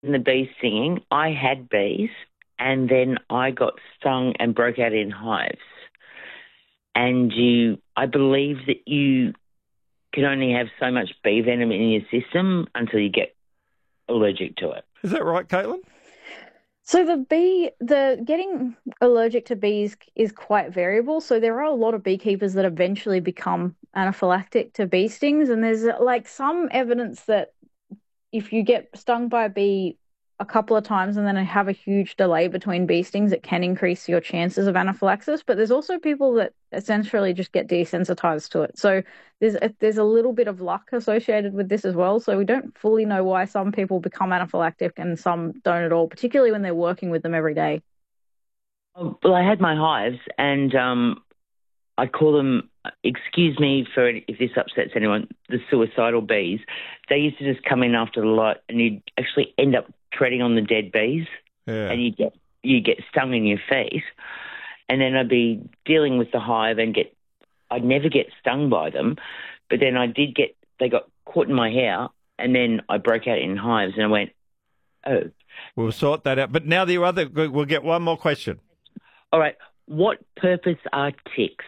in the bee stinging, I had bees, and then I got stung and broke out in hives. And I believe that you can only have so much bee venom in your system until you get allergic to it. Is that right, Caitlin? So the getting allergic to bees is quite variable. So there are a lot of beekeepers that eventually become anaphylactic to bee stings, and there's like some evidence that if you get stung by a bee a couple of times and then have a huge delay between bee stings, it can increase your chances of anaphylaxis. But there's also people that essentially just get desensitized to it. So there's a little bit of luck associated with this as well. So we don't fully know why some people become anaphylactic and some don't at all, particularly when they're working with them every day. Well, I had my hives, and I call them, excuse me for if this upsets anyone, the suicidal bees. They used to just come in after the light, and you'd actually end up treading on the dead bees, and you get stung in your feet. And then I'd be dealing with the hive I'd never get stung by them, but then they got caught in my hair, and then I broke out in hives, and I went, oh. We'll sort that out. But now we'll get one more question. All right. What purpose are ticks?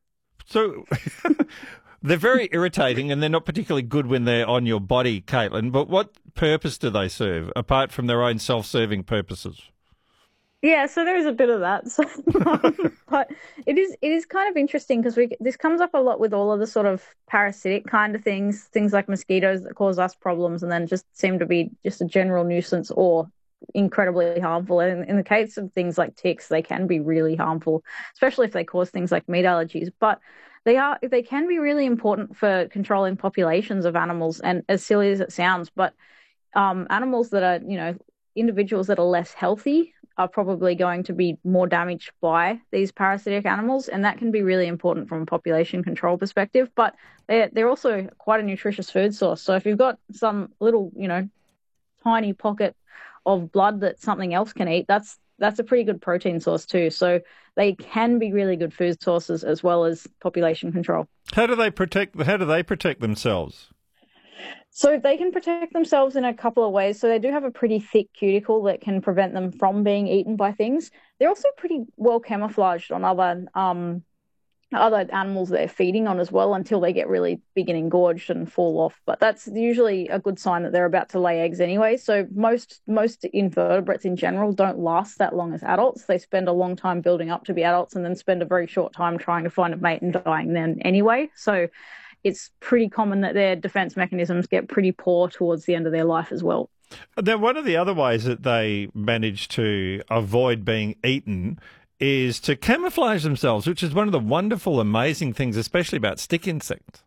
So they're very irritating and they're not particularly good when they're on your body, Caitlin, but what purpose do they serve apart from their own self-serving purposes? Yeah, so there is a bit of that. So, but it is kind of interesting because this comes up a lot with all of the sort of parasitic kind of things like mosquitoes that cause us problems and then just seem to be just a general nuisance or incredibly harmful. And in the case of things like ticks, they can be really harmful, especially if they cause things like meat allergies. But they can be really important for controlling populations of animals. And as silly as it sounds, but animals that are, individuals that are less healthy are probably going to be more damaged by these parasitic animals, and that can be really important from a population control perspective. But they're also quite a nutritious food source. So if you've got some little, tiny pocket of blood that something else can eat, that's a pretty good protein source too. So they can be really good food sources as well as population control. How do they protect themselves? So they can protect themselves in a couple of ways. So they do have a pretty thick cuticle that can prevent them from being eaten by things. They're also pretty well camouflaged on other animals they're feeding on as well until they get really big and engorged and fall off. But that's usually a good sign that they're about to lay eggs anyway. So most invertebrates in general don't last that long as adults. They spend a long time building up to be adults and then spend a very short time trying to find a mate and dying then anyway. So it's pretty common that their defense mechanisms get pretty poor towards the end of their life as well. Now, one of the other ways that they manage to avoid being eaten is to camouflage themselves, which is one of the wonderful, amazing things, especially about stick insects.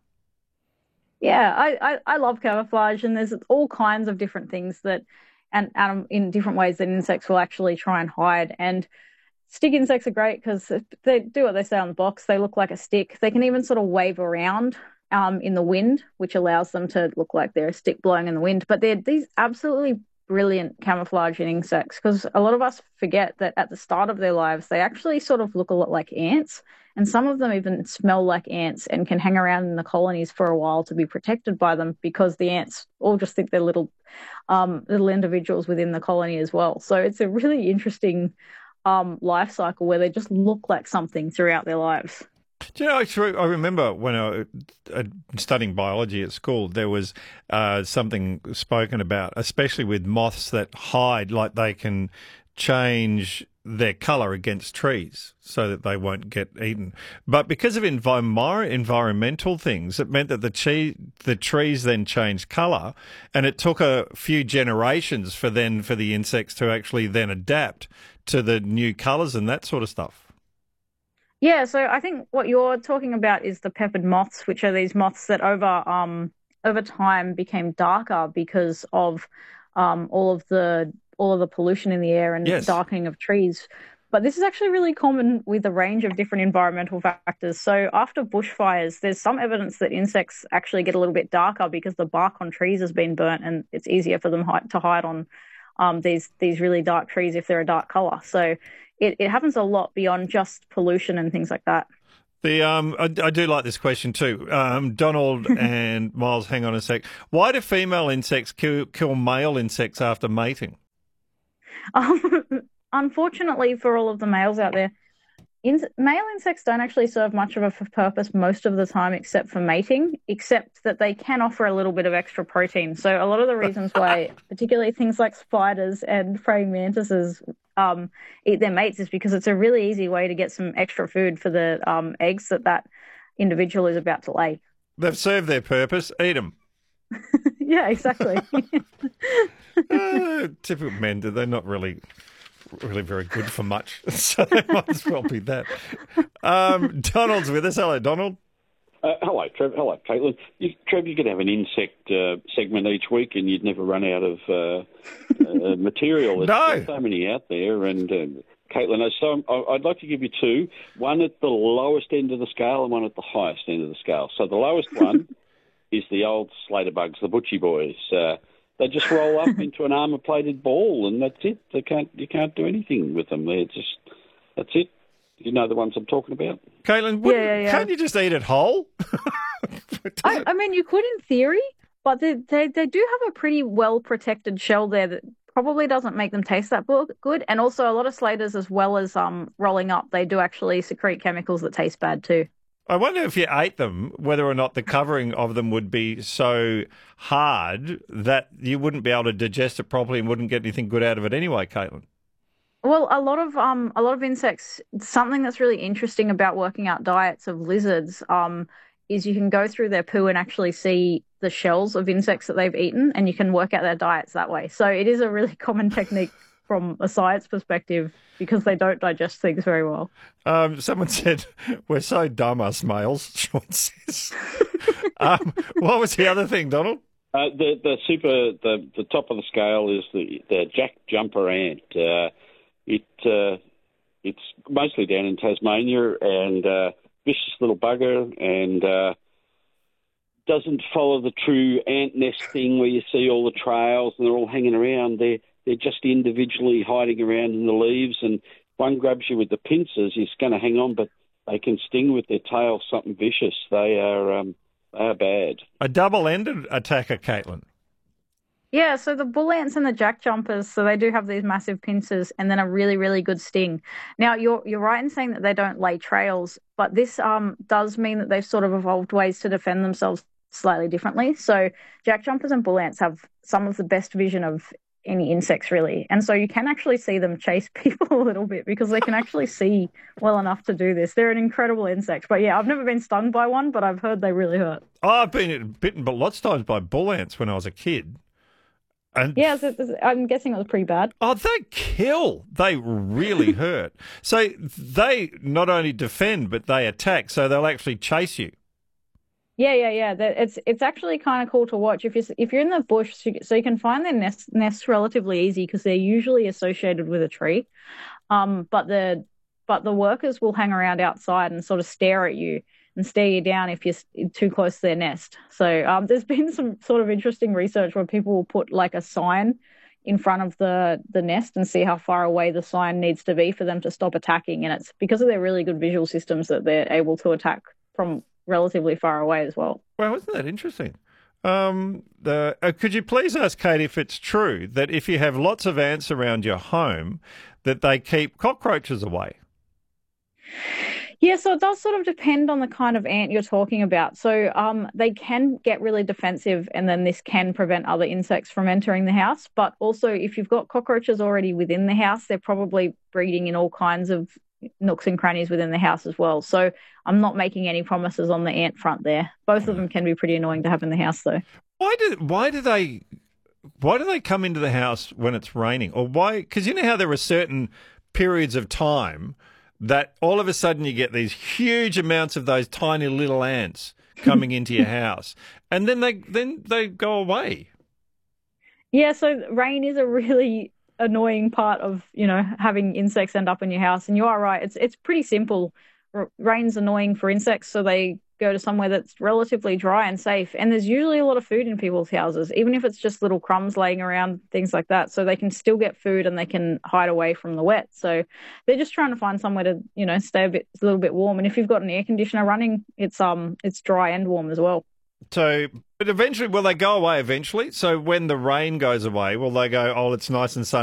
Yeah, I love camouflage, and there's all kinds of different things that, and in different ways that insects will actually try and hide. And stick insects are great because they do what they say on the box. They look like a stick. They can even sort of wave around in the wind, which allows them to look like they're a stick blowing in the wind. But they're these absolutely brilliant camouflaging insects because a lot of us forget that at the start of their lives, they actually sort of look a lot like ants. And some of them even smell like ants and can hang around in the colonies for a while to be protected by them because the ants all just think they're little individuals within the colony as well. So it's a really interesting life cycle where they just look like something throughout their lives. Do you know, I remember when I was studying biology at school, there was something spoken about, especially with moths that hide, like they can change their colour against trees so that they won't get eaten. But because of environmental things, it meant that the trees then changed colour, and it took a few generations for the insects to actually then adapt to the new colours and that sort of stuff. Yeah, so I think what you're talking about is the peppered moths, which are these moths that over time became darker because of all of the pollution in the air and darkening of trees. But this is actually really common with a range of different environmental factors. So after bushfires, there's some evidence that insects actually get a little bit darker because the bark on trees has been burnt and it's easier for them to hide on these really dark trees if they're a dark colour. So it happens a lot beyond just pollution and things like that. I do like this question too. Donald and Miles, hang on a sec. Why do female insects kill male insects after mating? Unfortunately for all of the males out there, male insects don't actually serve much of a purpose most of the time except for mating, except that they can offer a little bit of extra protein. So a lot of the reasons why, particularly things like spiders and praying mantises eat their mates is because it's a really easy way to get some extra food for the eggs that individual is about to lay. They've served their purpose. Eat them. Yeah, exactly. Typical men, they're not really very good for much, so they might as well be that. Donald's with us. Hello, Donald. Hello, Trev. Hello, Caitlin. Trev, you could have an insect segment each week and you'd never run out of material. There's so many out there. And Caitlin, so I'd like to give you two, one at the lowest end of the scale and one at the highest end of the scale. So the lowest one is the old Slater bugs, the butchie boys. They just roll up into an armour-plated ball, and that's it. You can't do anything with them. That's it. You know the ones I'm talking about? Caitlin, can't you just eat it whole? I mean, you could in theory, but they do have a pretty well-protected shell there that probably doesn't make them taste that good. And also a lot of slaters, as well as rolling up, they do actually secrete chemicals that taste bad too. I wonder if you ate them, whether or not the covering of them would be so hard that you wouldn't be able to digest it properly and wouldn't get anything good out of it anyway, Caitlin. Well, a lot of insects. Something that's really interesting about working out diets of lizards is you can go through their poo and actually see the shells of insects that they've eaten, and you can work out their diets that way. So it is a really common technique from a science perspective because they don't digest things very well. Someone said, we're so dumb, us males, Sean says. What was the other thing, Donald? The top of the scale is the jack jumper ant. It's mostly down in Tasmania and vicious little bugger and doesn't follow the true ant nest thing where you see all the trails and they're all hanging around. They're just individually hiding around in the leaves, and one grabs you with the pincers, you're going to hang on, but they can sting with their tail something vicious. They are bad. A double-ended attacker, Caitlin. Yeah, so the bull ants and the jack jumpers, so they do have these massive pincers and then a really, really good sting. Now, you're right in saying that they don't lay trails, but this does mean that they've sort of evolved ways to defend themselves slightly differently. So jack jumpers and bull ants have some of the best vision of any insects, really. And so you can actually see them chase people a little bit because they can actually see well enough to do this. They're an incredible insect. But yeah, I've never been stung by one, but I've heard they really hurt. Oh, I've been bitten but lots of times by bull ants when I was a kid. And yeah, so I'm guessing it was pretty bad. Oh, they kill. They really hurt. So they not only defend, but they attack. So they'll actually chase you. Yeah. It's actually kind of cool to watch if you're in the bush, so you can find their nests relatively easy because they're usually associated with a tree. But the workers will hang around outside and sort of stare at you and stare you down if you're too close to their nest. So there's been some sort of interesting research where people will put like a sign in front of the nest and see how far away the sign needs to be for them to stop attacking. And it's because of their really good visual systems that they're able to attack from relatively far away as well. Well, isn't that interesting? Could you please ask Kate if it's true that if you have lots of ants around your home, that they keep cockroaches away? Yeah, so it does sort of depend on the kind of ant you're talking about. So they can get really defensive, and then this can prevent other insects from entering the house. But also, if you've got cockroaches already within the house, they're probably breeding in all kinds of nooks and crannies within the house as well. So I'm not making any promises on the ant front there. Both of them can be pretty annoying to have in the house, though. Why do they come into the house when it's raining? Or why? Because you know how there are certain periods of time that all of a sudden you get these huge amounts of those tiny little ants coming into your house, and then they go away. Yeah, so rain is a really annoying part of, having insects end up in your house. And you are right, it's pretty simple. Rain's annoying for insects, so they go to somewhere that's relatively dry and safe. And there's usually a lot of food in people's houses, even if it's just little crumbs laying around, things like that. So they can still get food and they can hide away from the wet. So they're just trying to find somewhere to, stay a little bit warm. And if you've got an air conditioner running, it's dry and warm as well. So, but eventually, will they go away eventually? So when the rain goes away, will they go, oh, it's nice and sunny?